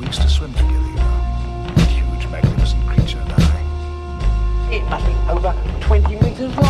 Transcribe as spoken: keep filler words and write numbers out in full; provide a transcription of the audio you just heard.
used to swim together, you know. Huge, magnificent creature and I. It must be over twenty meters long.